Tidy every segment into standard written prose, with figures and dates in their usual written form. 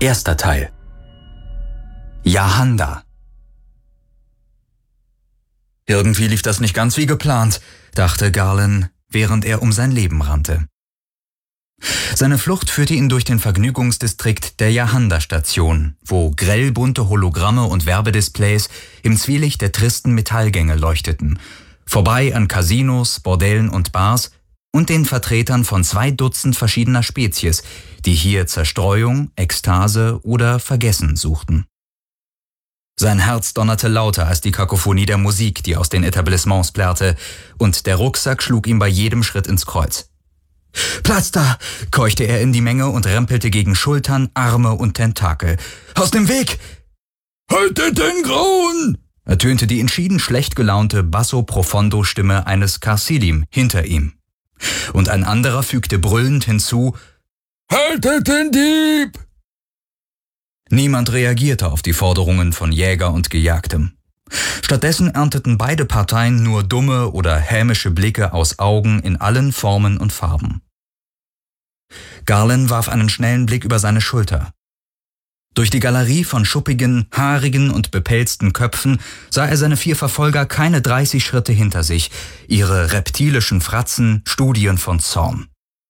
Erster Teil. Jahanda. Irgendwie lief das nicht ganz wie geplant, dachte Garland, während er um sein Leben rannte. Seine Flucht führte ihn durch den Vergnügungsdistrikt der Jahanda-Station, wo grellbunte Hologramme und Werbedisplays im Zwielicht der tristen Metallgänge leuchteten, vorbei an Casinos, Bordellen und Bars und den Vertretern von 2 Dutzend verschiedener Spezies, die hier Zerstreuung, Ekstase oder Vergessen suchten. Sein Herz donnerte lauter als die Kakophonie der Musik, die aus den Etablissements plärrte, und der Rucksack schlug ihm bei jedem Schritt ins Kreuz. »Platz da!« keuchte er in die Menge und rempelte gegen Schultern, Arme und Tentakel. »Aus dem Weg!« »Haltet den Grauen!« ertönte die entschieden schlecht gelaunte Basso-Profondo-Stimme eines Carsilim hinter ihm. Und ein anderer fügte brüllend hinzu: »Haltet den Dieb!« Niemand reagierte auf die Forderungen von Jäger und Gejagtem. Stattdessen ernteten beide Parteien nur dumme oder hämische Blicke aus Augen in allen Formen und Farben. Garland warf einen schnellen Blick über seine Schulter. Durch die Galerie von schuppigen, haarigen und bepelzten Köpfen sah er seine 4 Verfolger keine 30 Schritte hinter sich, ihre reptilischen Fratzen Studien von Zorn.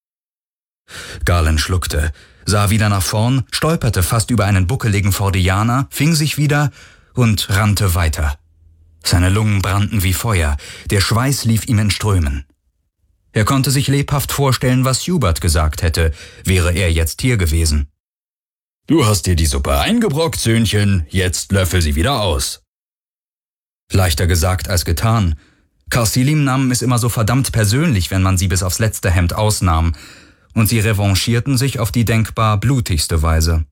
Garland schluckte, sah wieder nach vorn, stolperte fast über einen buckeligen Fordianer, fing sich wieder und rannte weiter. Seine Lungen brannten wie Feuer, der Schweiß lief ihm in Strömen. Er konnte sich lebhaft vorstellen, was Hubert gesagt hätte, wäre er jetzt hier gewesen. »Du hast dir die Suppe eingebrockt, Söhnchen, jetzt löffel sie wieder aus.« Leichter gesagt als getan. Carsilim nahmen es immer so verdammt persönlich, wenn man sie bis aufs letzte Hemd ausnahm, und sie revanchierten sich auf die denkbar blutigste Weise.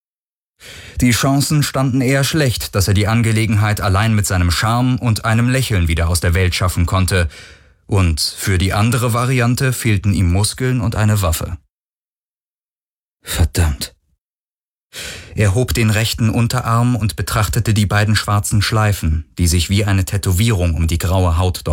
Die Chancen standen eher schlecht, dass er die Angelegenheit allein mit seinem Charme und einem Lächeln wieder aus der Welt schaffen konnte, und für die andere Variante fehlten ihm Muskeln und eine Waffe. Verdammt. Er hob den rechten Unterarm und betrachtete die beiden schwarzen Schleifen, die sich wie eine Tätowierung um die graue Haut